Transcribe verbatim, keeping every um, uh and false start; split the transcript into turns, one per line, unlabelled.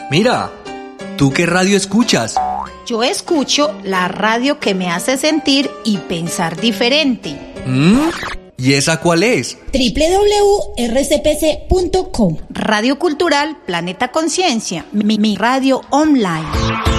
Mira, ¿tú qué radio escuchas?
Yo escucho la radio que me hace sentir y pensar diferente.
¿Mm? ¿Y esa cuál es?
doble u doble u doble u punto erre ce pe ce punto com.
Radio Cultural Planeta Conciencia, mi, mi radio online.